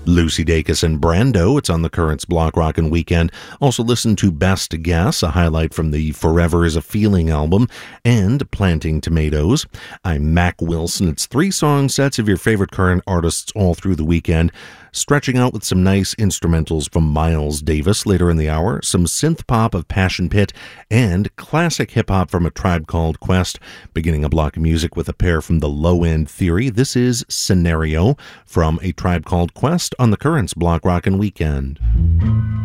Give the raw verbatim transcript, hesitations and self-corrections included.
Lucy Dacus and Brando, it's on the Currents Block Rockin' Weekend. Also listen to Best Guess, a highlight from the Forever is a Feeling album, and Planting Tomatoes. I'm Mac Wilson. It's three song sets of your favorite current artists all through the weekend, stretching out with some nice instrumentals from Miles Davis later in the hour, some synth pop of Passion Pit, and classic hip-hop from A Tribe Called Quest, beginning a block of music with a pair from the Low End Theory. This is Scenario from A Tribe Called Quest on the Currents Block Rockin' Weekend.